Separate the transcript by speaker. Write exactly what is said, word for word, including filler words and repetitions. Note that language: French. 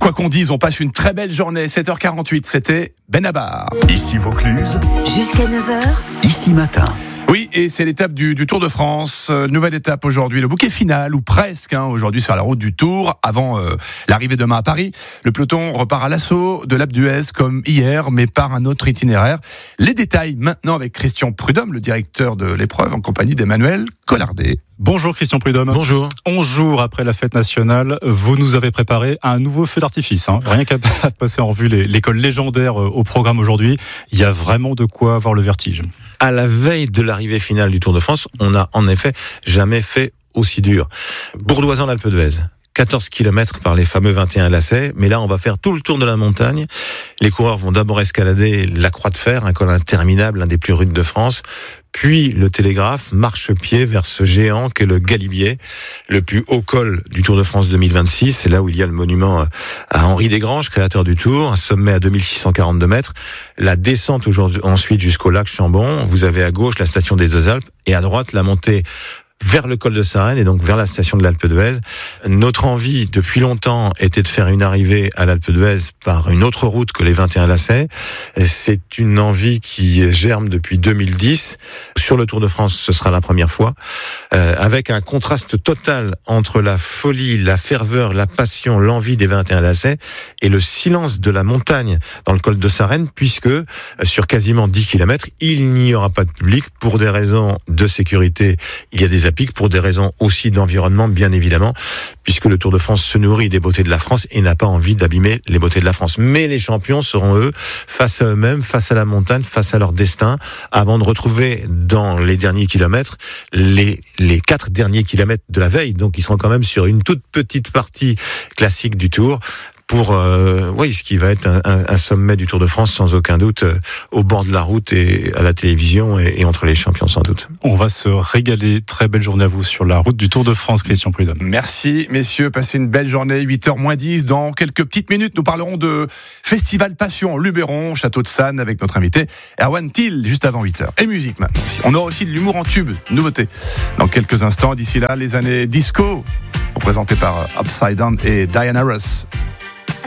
Speaker 1: Quoi qu'on dise, on passe une très belle journée. sept heures quarante-huit, c'était Benabar.
Speaker 2: Ici Vaucluse.
Speaker 3: Jusqu'à neuf heures.
Speaker 2: Ici Matin.
Speaker 1: Oui, et c'est l'étape du, du Tour de France. Euh, nouvelle étape aujourd'hui, le bouquet final, ou presque, hein, aujourd'hui sur la route du Tour, avant euh, l'arrivée demain à Paris. Le peloton repart à l'assaut de l'Alpe d'Huez comme hier, mais par un autre itinéraire. Les détails maintenant avec Christian Prudhomme, le directeur de l'épreuve, en compagnie d'Emmanuel Collardet.
Speaker 4: Bonjour Christian Prudhomme.
Speaker 5: Bonjour.
Speaker 4: onze jours après la fête nationale, vous nous avez préparé un nouveau feu d'artifice. Hein. Rien qu'à passer en revue les, l'école légendaire au programme aujourd'hui, il y a vraiment de quoi avoir le vertige.
Speaker 5: À la veille de l'arrivée finale du Tour de France, on n'a en effet jamais fait aussi dur. Bourdoisan-l'Alpe d'Huez. quatorze kilomètres par les fameux vingt et un lacets, mais là on va faire tout le tour de la montagne. Les coureurs vont d'abord escalader la Croix de Fer, un col interminable, l'un des plus rudes de France, puis le Télégraphe, marche-pied vers ce géant qu'est le Galibier, le plus haut col du Tour de France deux mille vingt-six. C'est là où il y a le monument à Henri Desgranges, créateur du Tour, un sommet à deux mille six cent quarante-deux mètres. La descente aujourd'hui, ensuite jusqu'au lac Chambon. Vous avez à gauche la station des Deux Alpes et à droite la montée vers le col de Sarenne et donc vers la station de l'Alpe d'Huez. Notre envie, depuis longtemps, était de faire une arrivée à l'Alpe d'Huez par une autre route que les vingt et un lacets. C'est une envie qui germe depuis deux mille dix. Sur le Tour de France, ce sera la première fois, euh, avec un contraste total entre la folie, la ferveur, la passion, l'envie des vingt et un lacets et le silence de la montagne dans le col de Sarenne, puisque euh, sur quasiment dix kilomètres, il n'y aura pas de public pour des raisons de sécurité. Il y a des pour des raisons aussi d'environnement, bien évidemment, puisque le Tour de France se nourrit des beautés de la France et n'a pas envie d'abîmer les beautés de la France. Mais les champions seront, eux, face à eux-mêmes, face à la montagne, face à leur destin, avant de retrouver dans les derniers kilomètres les, les quatre derniers kilomètres de la veille. Donc, ils seront quand même sur une toute petite partie classique du Tour, pour euh, oui, ce qui va être un, un, un sommet du Tour de France sans aucun doute, euh, au bord de la route et à la télévision et, et entre les champions sans doute.
Speaker 4: On va se régaler. Très belle journée à vous sur la route du Tour de France, Christian Prudhomme.
Speaker 1: Merci messieurs, passez une belle journée. Huit heures moins dix, dans quelques petites minutes nous parlerons de Festival Passion Luberon, Château de Sannes, avec notre invité Erwan Thiel, juste avant huit heures. Et musique maintenant aussi. On aura aussi de l'humour en tube, nouveauté dans quelques instants. D'ici là, les années disco, représentées par Upside Down et Diana Ross.